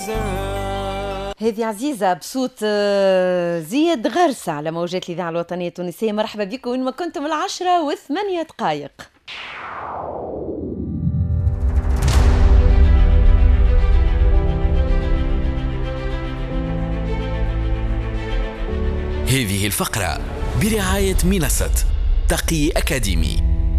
هذه عزيزة بصوت زياد غرسة على موجات الإذاعة الوطنية التونسية. مرحبا بكم وين ما كنتم 10:08. هذه الفقرة برعاية منصة تقي أكاديمي،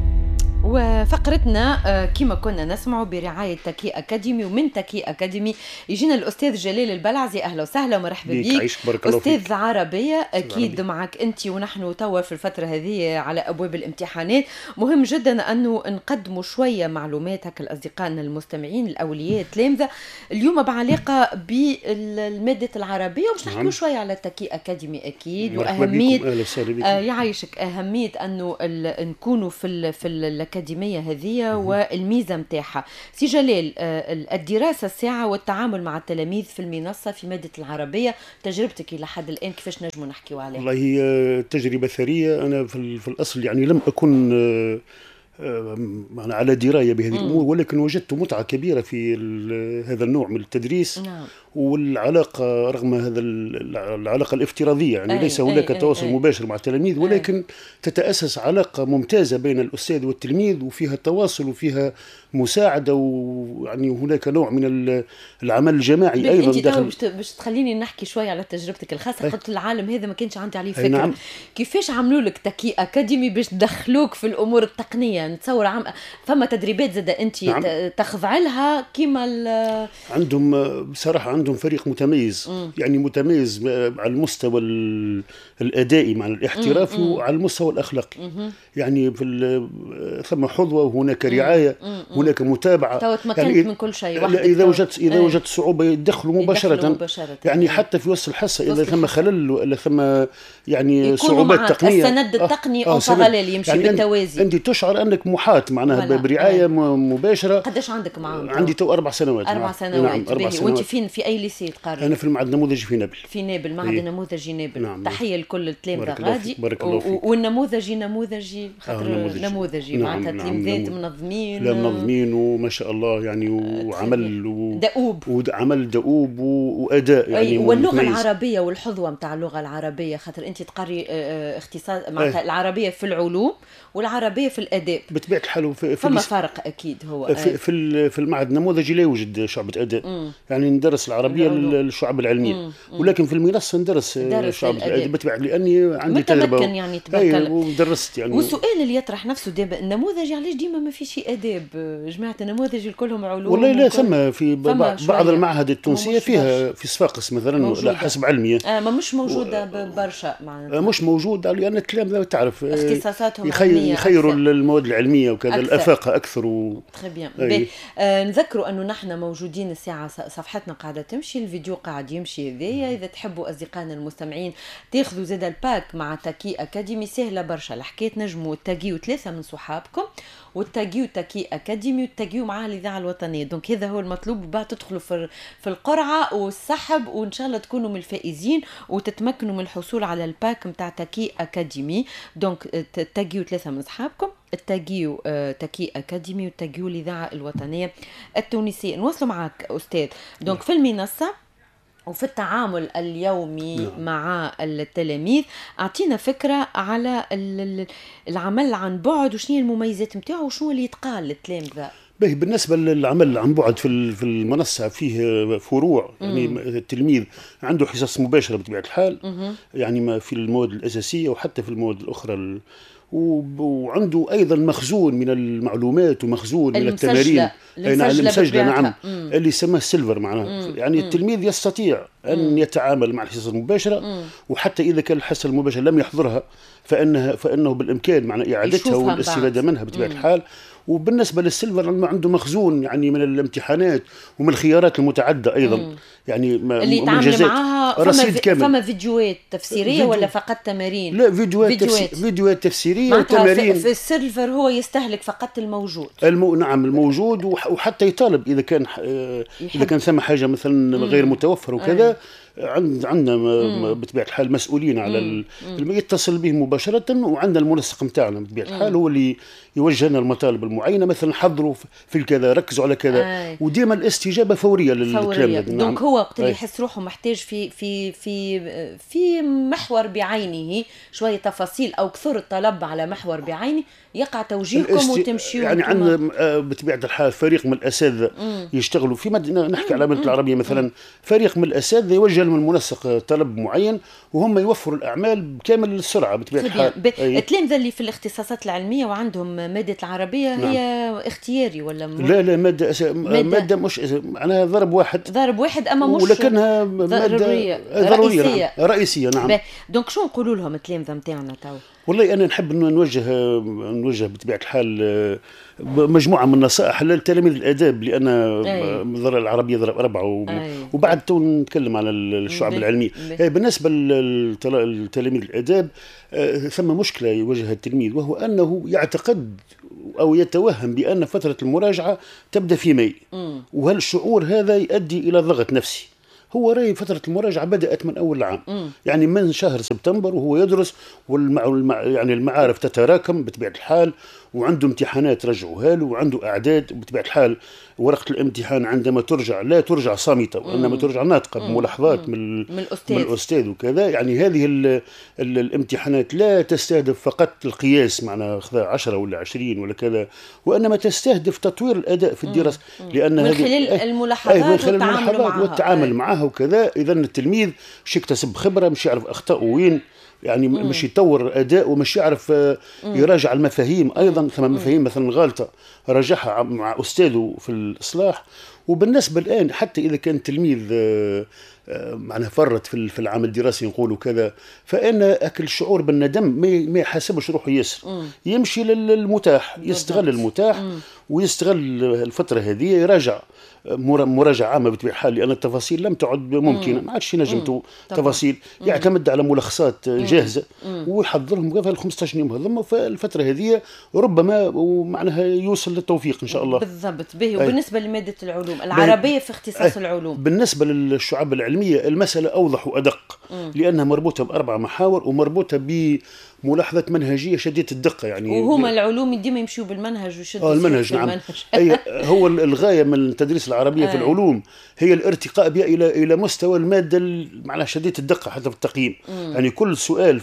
وفقرتنا كما كنا نسمعوا برعاية تكي أكاديمي. ومن تكي أكاديمي يجينا الأستاذ جلال البلعزي. أهلا وسهلا ومرحبا بك أستاذ عربية. أكيد معك أنت ونحن توا في الفترة هذه على أبواب الامتحانات. مهم جدا أنه نقدموا شوية معلومات هكا لأصدقائنا المستمعين الأولياء التلامذة اليوم بعلاقة بالمادة العربية، ومش نحكوا شوية على تكي أكاديمي أكيد وأهمية يعيشك أهمية أنه نكونوا في الأكاديمية هذه والميزة متاعها. سي جلال، الدراسة الساعة والتعامل مع التلاميذ في المنصة في مادة العربية، تجربتك إلى حد الآن كيفاش نجموا نحكيوا عليها؟ والله هي تجربة ثرية. أنا في الأصل يعني لم أكن على دراية بهذه الأمور، ولكن وجدت متعة كبيرة في هذا النوع من التدريس. نعم. والعلاقة رغم هذا العلاقة الافتراضية، يعني ليس هناك تواصل مباشر مع التلاميذ، ولكن تتأسس علاقة ممتازة بين الأستاذ والتلميذ، وفيها تواصل وفيها مساعدة، ويعني هناك نوع من العمل الجماعي أيضا داخل. باش تخليني نحكي شوية على تجربتك الخاصة. قلت العالم هذا ما كانش عندي عليه فكرة. نعم. كيفاش عملوا لك تكي أكاديمي باش تدخلوك في الأمور التقنية؟ نتصور فما تدريبات زاد أنت نعم. تخضع لها كيما عندهم بصراحة عندهم فريق متميز. يعني متميز على المستوى الأدائي مع الاحتراف وعلى المستوى الأخلاقي. يعني ثم حظوة وهناك رعاية، هناك متابعة. يعني من كل شيء إذا وجدت صعوبة يدخلوا مباشرة. يعني حتى في وسط الحصة إذا ثم خلل ولا ثم يعني صعوبات تقنية، السند التقني أو باراليل يمشي يعني بالتوازي. أنت تشعر أنك محاط معناها برعاية مباشرة. قداش عندك معهم؟ عندي 4 سنوات. 4 سنوات. نعم. 4 سنوات. وأنت فين في أي ليسي تقرر؟ أنا في المعهد النموذجي في نابل. في نابل، معهد النموذجي نابل. نعم. تحية لكل التلامذة غادي. بارك الله فيك. والنموذجي خاطر نموذجي معناتها تلامذات منظمين. لا منظمين وما شاء الله يعني، وعمل دؤوب وعمل دؤوب وأداء يعني. واللغة العربية والحظوة متاع اللغة العربية، خاطر أنت تقري اختصاص معناتها العربية في العلوم والعربية في الآداب بطبيعة الحال. فما فرق أكيد. هو في المعهد النموذجي لا يوجد شعبة أداء. يعني ندرس العربية للشعب العلمية، ولكن في المنصة ندرس شعبة الأداء بطبيعة، لأني عندي تجربة يعني تبارك ودرست يعني. والسؤال اللي يطرح نفسه دائما، النموذجي علاش ديما ما فيش آداب؟ جماعة النموذجي كلهم علوم. والله لا، ثم في بعض المعاهد التونسية فيها في صفاقس مثلا لا حسب علمية ما مش موجودة برشا معناتها. مش موجودة لأن التلامذة تعرف اختصاصاتهم يخيروا المواد العلمية وكذا الأفاقة أكثر نذكروا أنه نحن موجودين الساعة، صفحتنا قاعدة تمشي، الفيديو قاعد يمشي هذايا. إذا تحبوا أصدقائنا المستمعين تاخذوا زاد الباك مع تكي أكاديمي سهلة برشا الحكاية. نجموا تاجيوا 3 من صحابكم وتاجيوا تكي أكاديمي وتاجيوا معها الإذاعة الوطنية. دونك هذا هو المطلوب، بعد تدخلوا في القرعة والسحب، وإن شاء الله تكونوا من الفائزين وتتمكنوا من الحصول على الباك متاع تكي أكاديمي. دونك تاجيوا 3 من صحابكم، التاجيو تكي أكاديمي وتاجيو الإذاعة الوطنية التونسية. نواصلوا معك أستاذ. دونك في المنصة وفي التعامل اليومي مع التلاميذ، أعطينا فكرة على العمل عن بعد وشنو المميزات متاعه وشنو اللي يتقال للتلامذة. بالنسبة للعمل عن بعد في المنصة فيه فروع. يعني التلميذ عنده حصص مباشرة بطبيعة الحال، يعني ما في المواد الأساسية وحتى في المواد الأخرى، وعنده أيضا مخزون من المعلومات ومخزون من التمارين المسجلة. نعم. اللي يسمى السيلفر معناه. يعني التلميذ يستطيع أن يتعامل مع الحصص المباشرة، وحتى إذا كان الحصة المباشرة لم يحضرها فإنه بالإمكان معناه إعادتها والاستفادة منها بطبيعة الحال. وبالنسبة للسيلفر عنده مخزون يعني من الامتحانات ومن الخيارات المتعددة أيضا. يعني اللي يتعامل معها رصيد كامل. فما فيديوهات تفسيرية ولا فقط تمارين؟ لا، فيديوهات تفسيرية وتمارين. في السيلفر هو يستهلك فقط الموجود. نعم الموجود، وحتى يطالب إذا كان ثم حاجة مثلا غير متوفر وكذا عندنا بطبيعه الحال مسؤولين على يتصل بهم مباشره، وعندنا المنسق نتاعنا بطبيعه الحال هو اللي يوجه لنا المطالب المعينه، مثلا حضروا في الكذا، ركزوا على كذا، وديما الاستجابه فوريه للكلام. دونك هو وقت اللي يحس روحه محتاج في محور بعينه شويه تفاصيل او كثر الطلب على محور بعينه، يقع توجيهكم وتمشيوا يعني عندنا بطبيعه الحال فريق من الاساتذه يشتغلوا في نحكي على المملكه العربيه مثلا، فريق من الاساتذه يوجه لهم المنسق طلب معين، وهم يوفروا الاعمال بكامل السرعه بطبيعه الحال. التلامذه اللي في الاختصاصات العلميه وعندهم ماده العربيه هي اختياري ولا لا ماده مش معناها ضرب واحد اما مش، ولكنها ماده رئيسيه. نعم. دونك شو نقولوا لهم التلامذه نتاعنا تو؟ والله انا نحب نوجه بطبيعه الحال مجموعه من النصائح للتلاميذ الاداب، لان العربيه ضرب 4 وبعد تو نتكلم على الشعب العلمي. بالنسبه للتلاميذ الاداب ثم مشكله يواجهها التلميذ، وهو انه يعتقد او يتوهم بان فتره المراجعه تبدا في ماي، وهالشعور هذا يؤدي الى ضغط نفسي. هو راي فترة المراجعة بدأت من أول العام، يعني من شهر سبتمبر وهو يدرس، يعني المعارف تتراكم بطبيعة الحال، وعنده امتحانات رجعوها له، وعنده أعداد بطبيعة الحال. ورقة الامتحان عندما ترجع لا ترجع صامتة، وإنما ترجع ناطقة بملاحظات من الأستاذ وكذا. يعني هذه الامتحانات لا تستهدف فقط القياس، معناها 10 ولا 20 ولا كذا، وإنما تستهدف تطوير الأداء في الدراسة، لأن من خلال الملاحظات والتعامل معها وكذا. إذا التلميذ مش يكتسب خبرة، مش يعرف أخطاء وين، يعني مش يطور أداء، ومش يعرف يراجع المفاهيم. أيضا ثم مفاهيم مثلا غالطة راجعها مع أستاذه في الإصلاح. وبالنسبة الآن حتى إذا كان تلميذ معناها فرط في العام الدراسي نقولوا كذا، فإن أكل الشعور بالندم ما يحاسبش روحه ياسر، يمشي للمتاح، يستغل المتاح ويستغل الفترة هذه، يراجع مراجعة عامة بطبيعة الحال، لأن التفاصيل لم تعد ممكنة، ما عادش ينجم تفاصيل، يعتمد على ملخصات جاهزة ويحضرهم قبل 15 يوم هذم. فالفترة هذه ربما ومعناها يوصل للتوفيق إن شاء الله. بالضبط. به. وبالنسبة لمادة العلوم العربية في اختصاص العلوم، بالنسبة للشعب العلمية المسألة أوضح وأدق، لأنها مربوطة ب4 محاور ومربوطة بملاحظة منهجية شديدة الدقة. يعني وهما العلوم ديما يمشوا بالمنهج ويشدوا المنهج. نعم. هو الغاية من التدريس العربية في العلوم هي الارتقاء بها إلى مستوى المادة معناها شديدة الدقة حتى في التقييم. يعني كل سؤال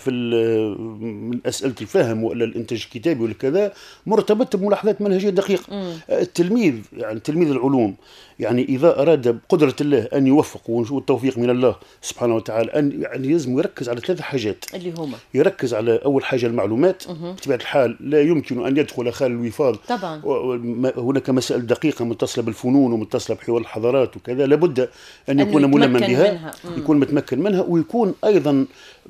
من أسئلة الفهم ولا الإنتاج الكتابي ولا كذا مرتبط بملاحظات منهجية دقيقة. التلميذ يعني تلميذ العلوم يعني إذا أراد بقدرة الله أن يوفق والتوفيق من الله سبحانه وتعالى، يعني لازم يركز على 3 حاجات اللي هما: يركز على أول حاجة المعلومات، بطبيعة الحال لا يمكن أن يدخل خال الوفاض طبعا، هناك مسائل دقيقة متصلة بالفنون ومتصلة بحوار الحضارات وكذا، لابد أن يكون ملما بها، يكون متمكن منها، ويكون أيضا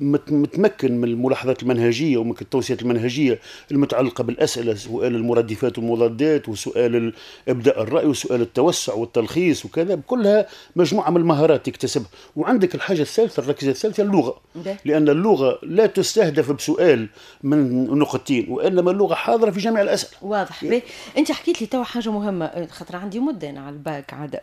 متمكن من الملاحظات المنهجية ومن التوصيات المنهجية المتعلقة بالأسئلة، سؤال المرادفات والمضادات، وسؤال إبداء الرأي، وسؤال التوسع والتلخيص وكذا، كلها مجموعة من المهارات تكتسبها. وعندك الحاجة الثالثة، الركيزة الثالثة اللغة، لأن اللغة لا تستهدف بسؤال من نقطتين، وإنما اللغة حاضرة في جميع الأسئلة. واضح. أنت حكيت لي تو حاجة مهمة، خاطر عندي مدة أنا على الباك عادة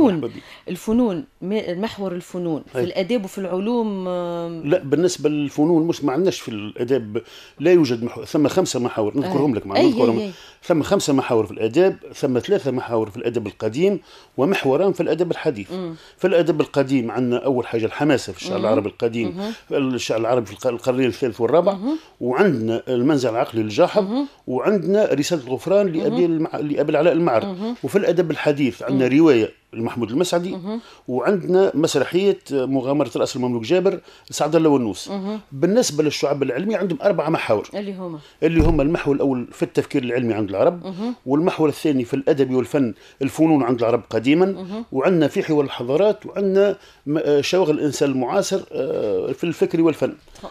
الفنون محور الفنون في الآداب وفي العلوم. لا، بالنسبة للفنون مش ما عندناش في الآداب، لا يوجد ثم 5 محاور نذكرهم لك. ثم 5 محاور في الآداب، ثم 3 محاور في الأدب القديم، ومحوران في الأدب الحديث. في الأدب القديم عندنا أول حاجة الحماسة في الشعر العربي القديم، الشعر العربي في القرنين الثالث والرابع، وعندنا المنزل العقلي للجاحظ، وعندنا رسالة الغفران لأبي العلاء المعر. وفي الأدب الحديث عندنا رواية محمود المسعدي، وعندنا مسرحية مغامرة رأس المملوك جابر سعد الله والنوس. بالنسبة للشعب العلمي عندهم 4 محاور اللي هم المحور الأول في التفكير العلمي عند العرب، والمحور الثاني في الأدب والفن الفنون عند العرب قديما، وعندنا في حوار الحضارات، وعندنا شواغل الإنسان المعاصر في الفكر والفن.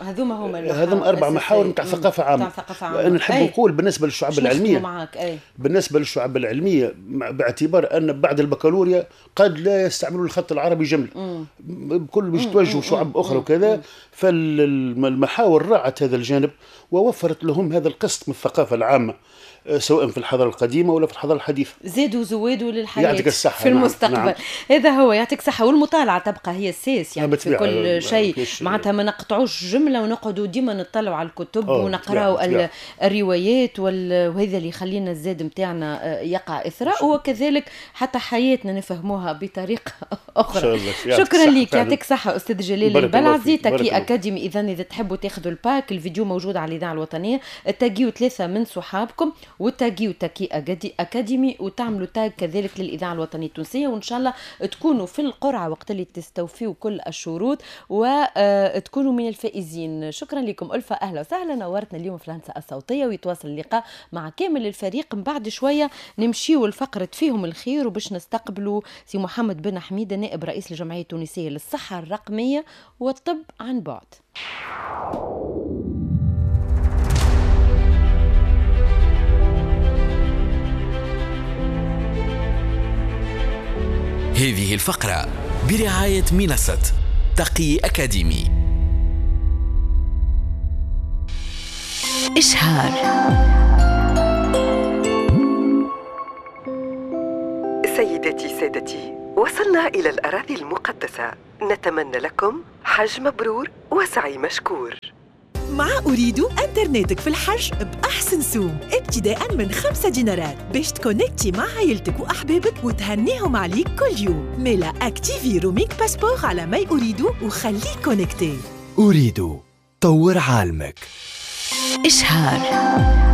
هذم 4 محاور نتاع ثقافة عامة. أنا نحب نقول بالنسبة للشعب العلمية، بالنسبة للشعب العلمية باعتبار أن بعد البكالوريا قد لا يستعملوا الخط العربي جملة، بكل باش توجهوا شعب أخرى وكذا، فالمحاور راعت هذا الجانب ووفرت لهم هذا القسط من الثقافة العامة. سواء في الحضاره القديمه ولا في الحضاره الحديثه. زادوا زوادوا للحياه يعطيك الصحه في المستقبل. نعم. هذا هو، يعطيك الصحه. والمطالعه تبقى هي الساس يعني في كل شيء، معناتها ما نقطعوش جمله ونقعدوا ديما نطلعوا على الكتب ونقراوا الروايات وهذا اللي يخلينا الزاد نتاعنا يقع اثراء، وكذلك حتى حياتنا نفهموها بطريقه اخرى. شكرا لك، يعطيك الصحه استاذ جلال البلعزي تاكي اكاديمي. اذا تحبوا تاخذوا الباك، الفيديو موجود على الاذاعه الوطنيه، تاجيوا 3 من صحابكم وتاجيوا تاكي اكاديمي وتعملوا تاج كذلك للاذاعه الوطنيه التونسيه، وان شاء الله تكونوا في القرعه وقت اللي تستوفيوا كل الشروط وتكونوا من الفائزين. شكرا لكم ألفة، اهلا وسهلا، نورتنا اليوم في الهندسه الصوتيه. ويتواصل اللقاء مع كامل الفريق. من بعد شويه نمشيوا لفقره فيهم الخير، وباش نستقبلوا سي محمد بن حميده نائب رئيس الجمعيه التونسيه للصحه الرقميه والطب عن بعد. هذه الفقرة برعاية منصة تقي أكاديمي. إشهار. سيداتي سادتي، وصلنا إلى الأراضي المقدسة، نتمنى لكم حج مبرور وسعي مشكور. مع أريد أنترنتك في الحج بأحسن سوم ابتداء من 5 دينارات باش تكونكتي مع عائلتك وأحبابك وتهنيهم عليك كل يوم. ميلا أكتيفي روميك باسبور على ماي أريد وخليك كونكتي. أريد طور عالمك. إشهار.